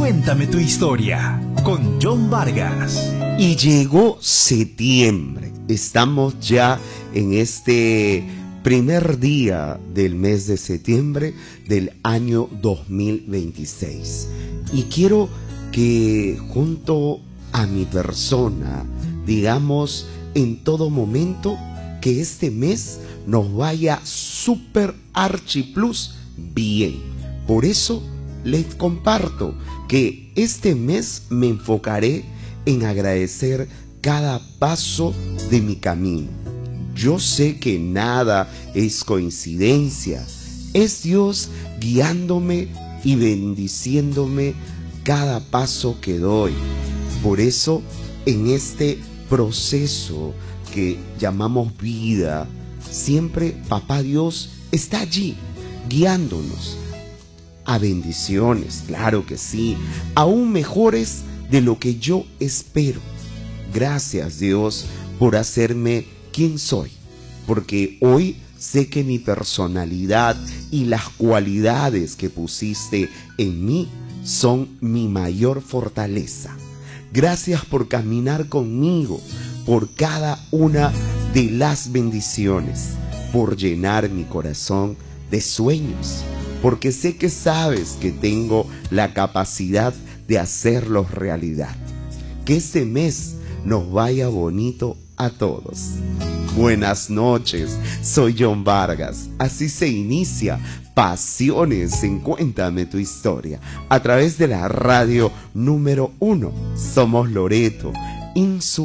Cuéntame tu historia con John Vargas. Y llegó septiembre. Estamos ya en este primer día del mes de septiembre del año 2026. Y quiero que junto a mi persona digamos en todo momento que este mes nos vaya super archi plus bien. Por eso les comparto que este mes me enfocaré en agradecer cada paso de mi camino. Yo sé que nada es coincidencia, es Dios guiándome y bendiciéndome cada paso que doy. Por eso, en este proceso que llamamos vida, siempre Papá Dios está allí, guiándonos a bendiciones, claro que sí, aún mejores de lo que yo espero. Gracias, Dios, por hacerme quien soy, porque hoy sé que mi personalidad y las cualidades que pusiste en mí son mi mayor fortaleza. Gracias por caminar conmigo por cada una de las bendiciones, por llenar mi corazón de sueños, porque sé que sabes que tengo la capacidad de hacerlos realidad. Que este mes nos vaya bonito a todos. Buenas noches, soy John Vargas. Así se inicia Pasiones en Cuéntame tu Historia, a través de la radio número 1. Somos Loreto,